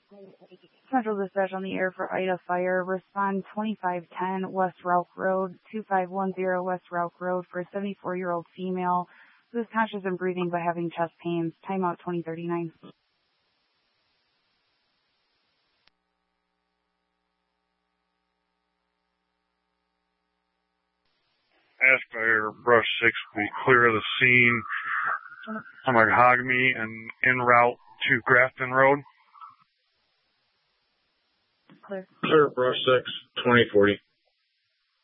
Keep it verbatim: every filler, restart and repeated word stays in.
Central Dispatch on the air for Ida Fire. Respond twenty-five ten West Route Road, two five one zero West Route Road for a seventy-four-year-old female who is conscious and breathing but having chest pains. Timeout twenty thirty-nine. Ask Fire, Brush six, be clear of the scene on Mahogany and en route to Grafton Road. Clear. Clear, Brush six, twenty forty.